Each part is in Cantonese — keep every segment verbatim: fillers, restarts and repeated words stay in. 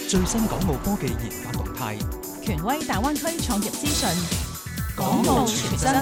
最新港澳科技研發動態， 權威大灣區創業資訊， 港澳傳真。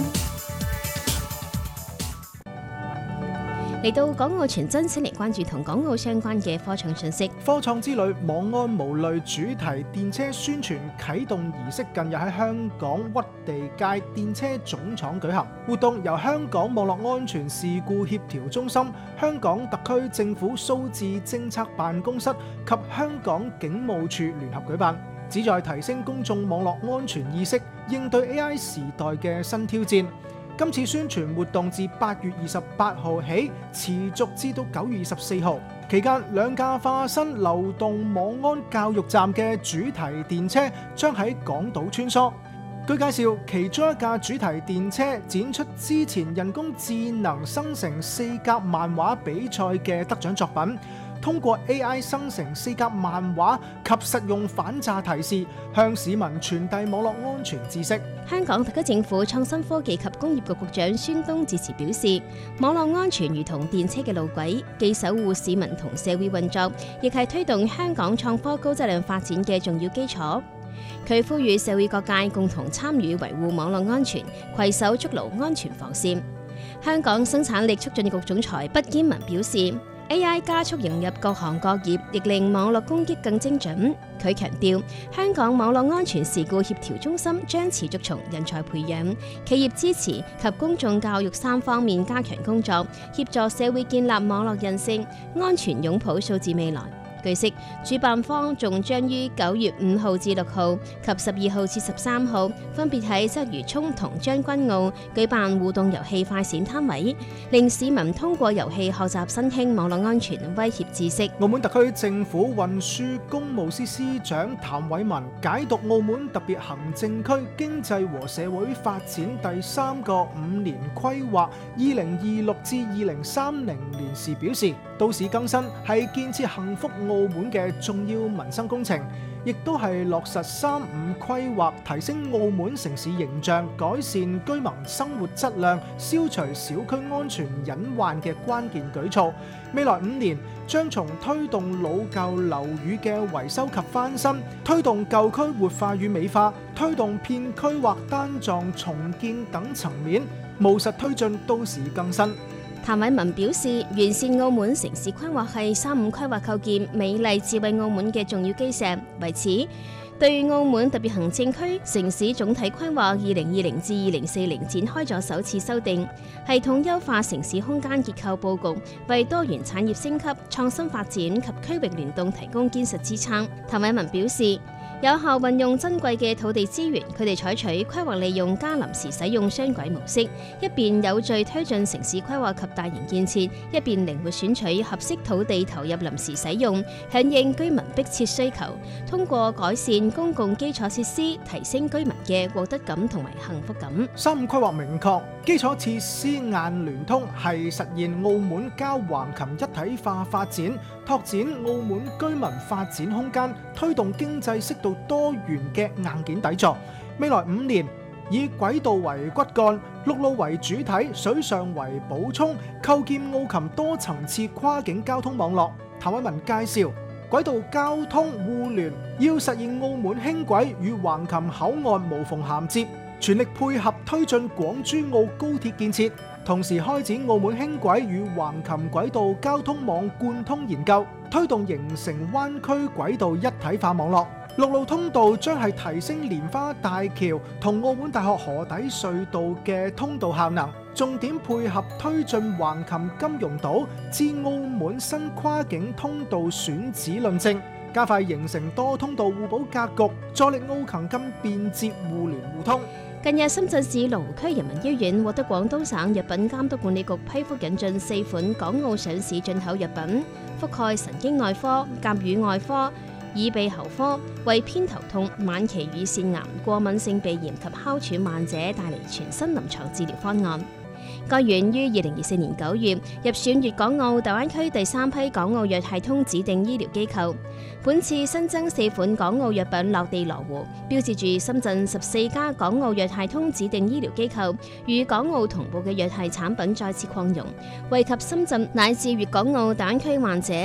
嚟到港澳傳真，先嚟關注同港澳相關嘅科創信息。 科創之旅網安無慮主題電車宣傳啟動儀式近日喺香港屈地街電車總廠舉行，活動由香港網絡安全事故協調中心、香港特區政府數字政策辦公室及香港警務處聯合舉辦，旨在提升公眾網絡安全意識，應對 A I 時代嘅新挑戰。今次宣傳活動自八月二十八號起持續至到九月二十四號，期間兩架化身流動網安教育站嘅主題電車將喺港島穿梭。據介紹，其中一架主題電車展出之前人工智能生成四格漫畫比賽嘅得獎作品，通過 A I 生成四格漫畫及實用反詐提示，向市民傳遞網絡安全知識。 香港特區政府創新科技及工業局局長孫東致辭表示，網絡安全如同電車嘅路軌，既守護市民同社會運作，亦係推動香港創科高質量發展嘅重要基礎。佢呼籲社會各界共同參與維護網絡安全，攜手築牢安全防線。香港生產力促進局總裁畢堅文表示，A I 加速融入各行各業，亦令網絡攻擊更精準。佢強調，香港網絡安全事故協調中心將持續從人才培養、企業支持及公眾教育三方面加強工作，協助社會建立網絡韌性，安全擁抱數字未來。據悉，主辦方仲將於九月五號至六號及十二號至十三號，分別喺鰂魚涌同將軍澳舉辦互動遊戲快閃攤位，令市民通過遊戲學習新興網絡安全威脅知識。 澳門特區政府運輸工務司司長譚偉文解讀澳門特別行政區經濟和社會發展第三個五年規劃二零二六至二零三零年時表示，都市更新係建設幸福澳門嘅重要民生工程，亦都係落實三五規劃提升澳門城市形象、改善居民生活質量、消除小區安全隱患嘅關鍵舉措。未來五年將從推動老舊樓宇嘅維修及翻新，推動舊區活化與美化，推動片區或單幢重建等層面，務實推進都市更新。 譚偉文表示，完善澳門城市規劃係三五規劃構建美麗智慧澳門嘅重要基石。為此，對澳門特別行政區城市總體規劃二零二零至二零四零展開咗首次修訂，系統優化城市空間結構佈局，為多元產業升級、創新發展及區域聯動提供堅實支撐。譚偉文表示，有效運用珍貴嘅土地資源，佢哋採取規劃利用加臨時使用雙軌模式，一邊有序推進城市規劃及大型建設，一邊靈活選取合適土地投入臨時使用，響應居民迫切需求，通過改善公共基礎設施，提升居民嘅獲得感同埋幸福感。 三五規劃明確，基礎設施硬聯通係實現澳門交橫琴一體化發展，拓展澳門居民發展空間，推動經濟適度多元嘅硬件底座。未來五年以軌道為骨幹，陸路為主體，水上為補充，構建澳琴多層次跨境交通網絡。譚偉文介紹，軌道交通互聯要實現澳門輕軌與橫琴口岸無縫銜接，全力配合推進廣珠澳高鐵建設，同時開展澳門輕軌與橫琴軌道交通網貫通研究，推動形成灣區軌道一體化網絡。陸路通道將係提升蓮花大橋同澳門大學河底隧道嘅通道效能，重點配合推進橫琴金融島至澳門新跨境通道選址論證，加快形成多通道互補格局，助力澳琴更便捷互聯互通。 近日，深圳市羅湖區人民醫院獲得廣東省藥品監督管理局批復引進四款港澳上市進口藥品，覆蓋神經內科、甲乳外科、耳鼻喉科，為偏頭痛、晚期乳腺癌、過敏性鼻炎及哮喘患者帶嚟全新臨床治療方案。該院於二零二四年九月入選粵港澳大灣區第三批港澳藥系統指定醫療機構。本次新增四款港澳藥品落地羅湖，標誌住深圳十四家港澳藥系統指定醫療機構與港澳同步嘅藥系產品再次擴容，惠及深圳乃至粵港澳大灣區患者。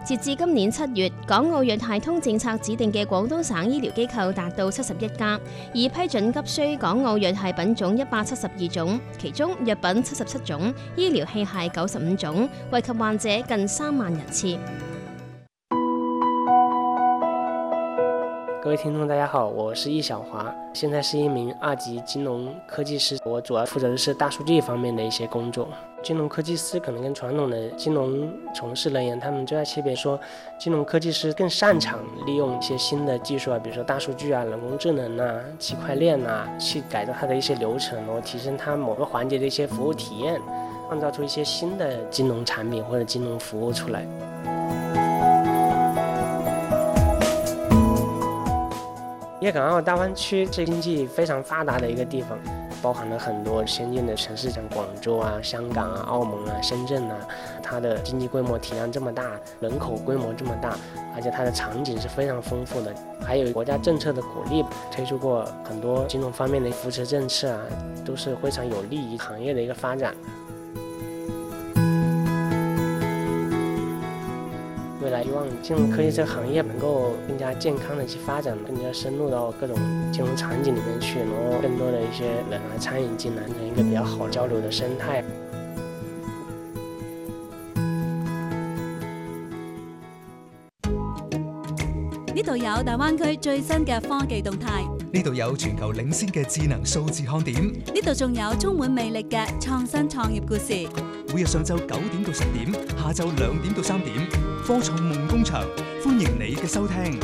截至今年七月，港澳藥械通政策指定嘅廣東省醫療機構達到七十一家，已批准急需港澳藥械品種一百七十二種，其中藥品七十七種，醫療器械九十五種，惠及患者近三萬人次。 各位听众大家好，我是易小华，现在是一名二级金融科技师，我主要负责的是大数据方面的一些工作。金融科技师可能跟传统的金融从事人员他们最大区别说，金融科技师更擅长利用一些新的技术啊，比如说大数据啊、人工智能啊、区块链啊，去改造它的一些流程，然后提升它某个环节的一些服務體驗，創造出一些新的金融產品或者金融服務出來。粵港澳大灣區是經濟非常發達的一個地方，包含了很多先進的城市，像廣州啊、香港啊、澳門啊、深圳啊，它的經濟規模體量這麼大，人口規模這麼大，而且它的場景是非常豐富的，還有國家政策的鼓勵，推出過很多金融方面的扶持政策啊，都是非常有利於行業的一個發展。未來希望金融科技這個行業能夠更加健康的去發展，更加深入到各種金融場景裡面去，然後更多的一些人來參與進來，成一個比較好交流的生態。 呢度有大灣區最新嘅科技動態， 呢度有全球領先嘅智能數字看點， 呢度仲有充滿魅力嘅創新創業故事。 每日上晝九點到十點，下晝兩點到三點，科創夢工場，歡迎你嘅收聽。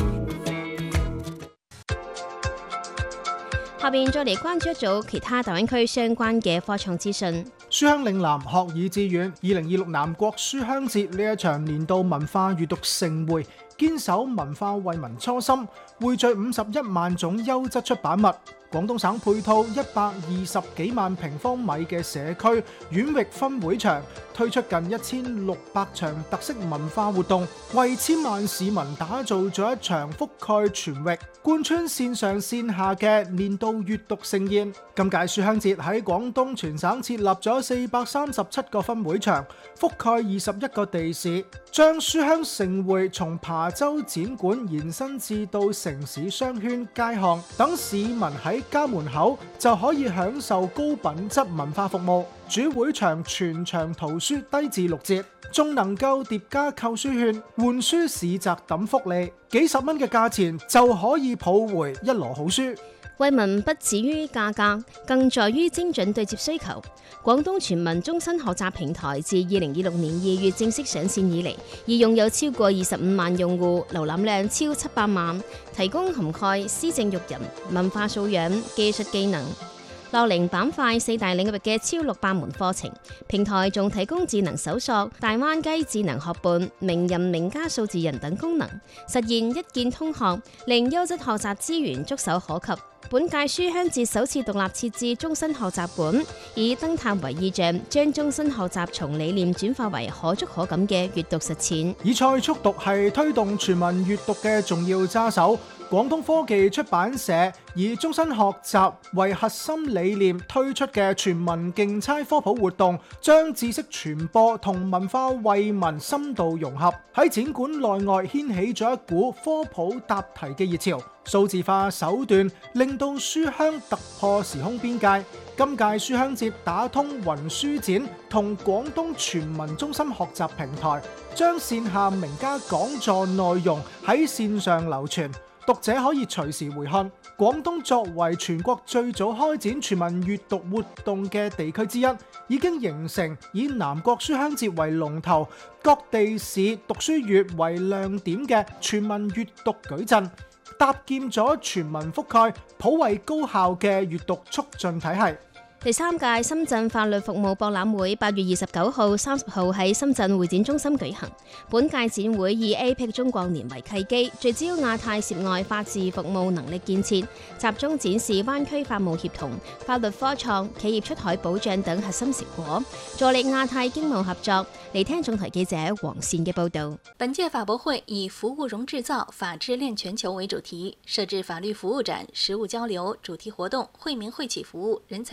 下邊再嚟關注一組其他大灣區相關嘅科創資訊。 書香嶺南學以致遠，二零二六南國書香節呢一場年度文化閱讀盛會，堅守文化惠民初心，匯聚五十一萬種優質出版物。廣東省配套一百二十幾萬平方米嘅社區縣域分會場，推出近一千六百場特色文化活動，為千萬市民打造咗一場覆蓋全域、貫穿線上線下嘅年度閱讀盛宴。今屆書香節喺廣東全省設立咗四百三十七個分會場，覆蓋二十一個地市，將書香盛會從琶洲展館延伸至到城市商圈街巷，等市民喺家門口就可以享受高品質文化服務。主會場全場圖書低至六折，仲能夠疊加購書券、換書市集等福利，幾十蚊嘅價錢就可以抱回一籮好書。 惠民不止於價格，更在於精準對接需求。廣東全民終身學習平台自二零二六年二月正式上線以嚟，已擁有超過二十五萬用戶，瀏覽量超七百萬，提供涵蓋施政育人、文化素養、技術技能、樂齡板塊四大領域嘅超六百門課程。平台仲提供智能搜索、大灣雞智能學伴、名人名家數字人等功能，實現一鍵通學，令優質學習資源觸手可及。本屆書香節首次獨立設置終身學習館，以燈塔為意象，將終身學習從理念轉化為可觸可感嘅閱讀實踐。 以賽速讀係推動全民閱讀嘅重要揸手。廣東科技出版社以終身學習為核心理念推出嘅全民競猜科普活動，將知識傳播同文化惠民深度融合，喺展館內外掀起咗一股科普答題嘅熱潮。數字化手段令到書香突破時空邊界。今屆書香節打通雲書展同廣東全民終身學習平台，將線下名家講座內容喺線上流傳，讀者可以隨時回看。廣東作為全國最早開展全民閱讀活動嘅地區之一，已經形成以南國書香節為龍頭、各地市讀書月為亮點嘅全民閱讀矩陣，搭建咗全民覆蓋、普惠高效嘅閱讀促進體系。 第三屆深圳法律服務博覽會八月二十九號、三十號喺深圳會展中心舉行。本屆展會以 A P E C 中國年為契機，聚焦亞太涉外法治服務能力建設，集中展示灣區法務協同、法律科創、企業出海保障等核心成果，助力亞太經貿合作。嚟聽總台記者黃善嘅報導。 本屆法博會以服務融製造、法治鏈全球為主題，設置法律服務展、實務交流、主題活動、惠民惠企服務、人才招聘、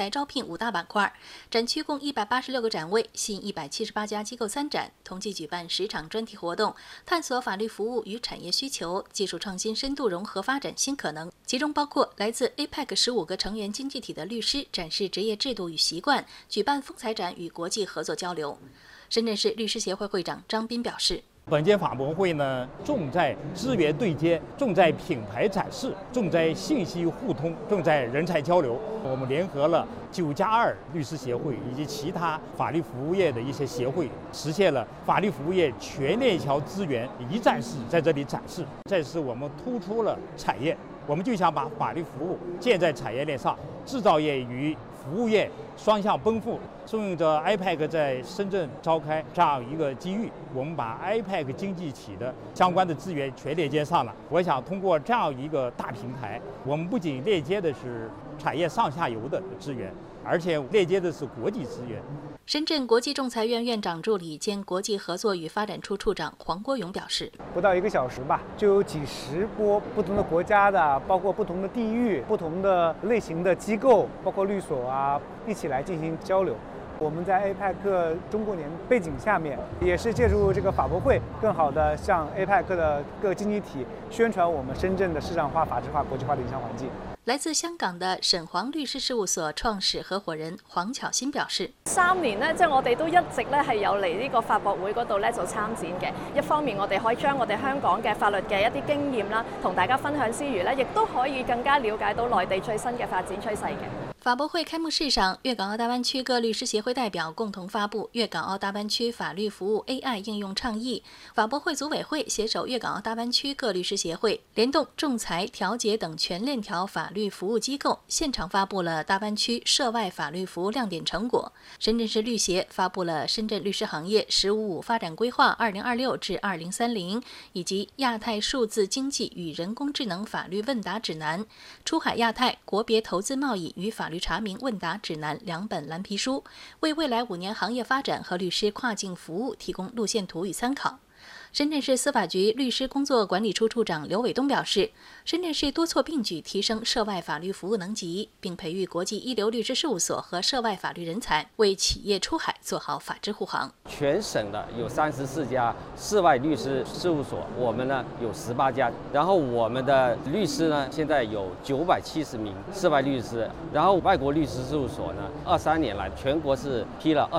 近五大板块，展区共一百八十六个展位，吸引一百七十八家机构参展，同期举办十场专题活动，探索法律服务与产业需求、技术创新深度融合发展新可能。其中包括来自 A P E C 十五个成员经济体的律师展示职业制度与习惯，举办风采展与国际合作交流。深圳市律师协会会长张斌表示， 本届法博会呢，重在资源对接，重在品牌展示，重在信息互通，重在人才交流。我们联合了九加二律师协会以及其他法律服务业的一些协会，实现了法律服务业全链条资源一站式在这里展示。这是我们突出了产业，我们就想把法律服务建在产业链上，制造业与服务业双向奔赴。顺应着 I P E C 在深圳召开这样一个机遇，我们把 I P E C 经济体的相关的资源全链接上了。我想通过这样一个大平台，我们不仅链接的是产业上下游的资源，而且链接的是国际资源。 深圳国际仲裁院院长助理兼国际合作与发展处处长黄国勇表示， 不到一个小时吧，就有几十波不同的国家的，包括不同的地域、不同的类型的机构，包括律所啊，一起来进行交流。我们在 A P E C 中国年背景下面，也是借助这个法博会，更好的向 A P E C 的各个经济体宣传我们深圳的市场化、法治化、国际化的营商环境。 來自香港嘅沈黃律師事務所創始合夥人黃巧芯表示： 三年呢，即係我哋都一直咧係有嚟呢個法博會嗰度咧做參展嘅。一方面，我哋可以將我哋香港嘅法律嘅一啲經驗啦，同大家分享之餘咧，亦都可以更加了解到內地最新嘅發展趨勢嘅。 法博會開幕式上，粵港澳大灣區各律師協會代表共同發布《粵港澳大灣區法律服務 A I 應用倡議》。法博會組委會攜手粵港澳大灣區各律師協會，聯動仲裁、調解等全鏈條法律服務機構，現場發布了大灣區涉外法律服務亮點成果。深圳市律協發布了深圳律師行業“十五五”發展規劃二零二六至二零三零，以及亞太數字經濟與人工智能法律問答指南、出海亞太國別投資貿易與法律查明問答指南兩本藍皮書，為未來五年行業發展和律師跨境服務提供路線圖與參考。深圳市司法局律師工作管理處處長劉偉東表示，深圳市多措並舉提升涉外法律服務能級，並培育國際一流律師事務所和涉外法律人才，為企業出海做好法治護航。 全省的有三十四家涉外律師事務所，我們呢有十八家，然後我們的律師呢現在有九百七十名涉外律師，然後外國律師事務所呢二三年來全國是批了二